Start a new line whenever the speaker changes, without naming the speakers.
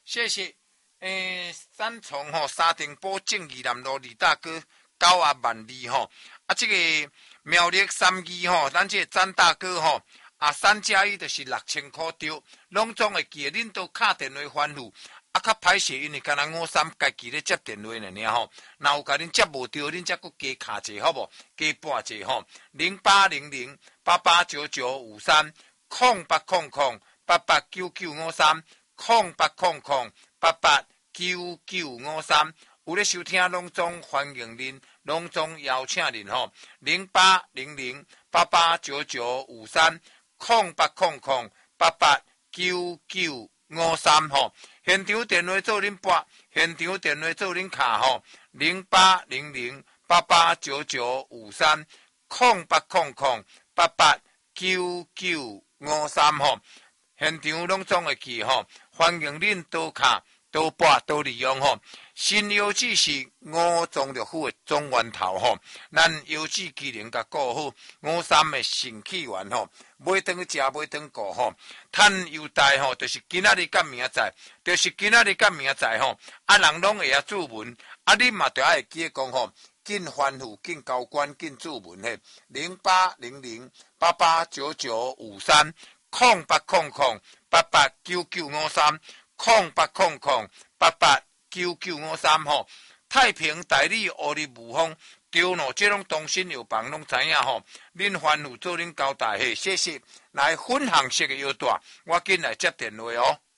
谢谢。咱从沙丁堡正义南路李大哥902吼，这个苗栗3义咱这个詹大哥3+1就是6000块丢，拢总会记得，恁都敲电话反复，较歹势，因为敢若53家己咧接电话呢吼，若有甲恁接无着，恁则搁加敲者好无？加拨者0800889953，0800889953，有咧收听拢总欢迎恁，拢总邀请恁0800889953，0800889953现场电话做恁拨，现场电话做恁敲0800889953，0800889953现场拢总会去欢迎恁多敲多拨多利用新药剂是5中药府的总源头咱药剂机能甲顾好，53的肾气丸买转去食，买转顾趁优待就是今仔日甲明仔载，人拢会注文，你嘛就爱记讲紧反复，紧交关，紧注文0800889953，0800889953，太平代理乌日无风，对咯，这种东新药房拢知影恁反复做恁交代谢谢。来分行式的药单，我紧来接电话